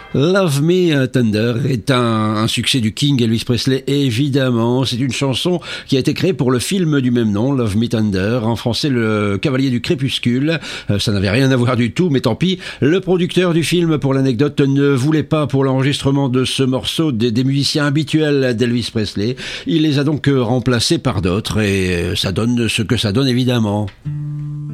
Love Me Tender est un succès du King Elvis Presley, évidemment. C'est une chanson qui a été créée pour le film du même nom, Love Me Tender. En français, Le Cavalier du Crépuscule. Ça n'avait rien à voir du tout, mais tant pis. Le producteur du film, pour l'anecdote, ne voulait pas pour l'enregistrement de ce morceau des musiciens habituels d'Elvis Presley. Il les a donc remplacés par d'autres et ça donne ce que ça donne, évidemment.